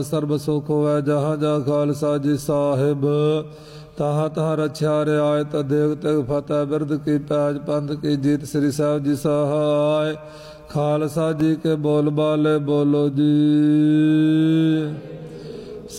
ਸਰਬ ਸੁਖ ਹੋਵੈ ਜਹਾਂ ਜਹਾਂ ਖਾਲਸਾ ਜੀ ਸਾਹਿਬ। ਤਹਾਂ ਤਹਾਂ ਰਛਿਆ ਰਿਆਇਤ ਦੇਗ ਤੇਗ ਫਤਿਹ ਬਿਰਦ ਕੀ ਪੈਜ ਪੰਥ ਕੀ ਜੀਤ ਸ੍ਰੀ ਸਾਹਿਬ ਜੀ ਸਹਾਇ। ਖਾਲਸਾ ਜੀ ਕੇ ਬੋਲ ਬਾਲੇ ਬੋਲੋ ਜੀ।